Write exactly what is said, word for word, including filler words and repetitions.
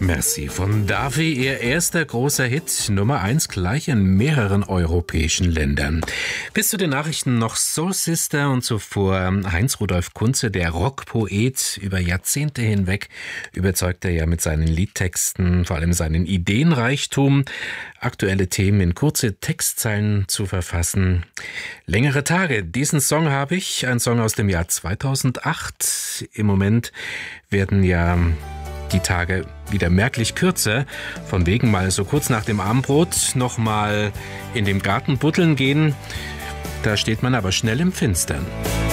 Merci von Daffy, ihr erster großer Hit, Nummer eins gleich in mehreren europäischen Ländern. Bis zu den Nachrichten noch Soul Sister und zuvor Heinz Rudolf Kunze, der Rockpoet. Über Jahrzehnte hinweg überzeugt er ja mit seinen Liedtexten, vor allem seinen Ideenreichtum, aktuelle Themen in kurze Textzeilen zu verfassen. Längere Tage, diesen Song habe ich, ein Song aus dem Jahr zweitausendacht. Im Moment werden ja die Tage wieder merklich kürzer, von wegen mal so kurz nach dem Abendbrot noch mal in dem Garten buddeln gehen, da steht man aber schnell im Finstern.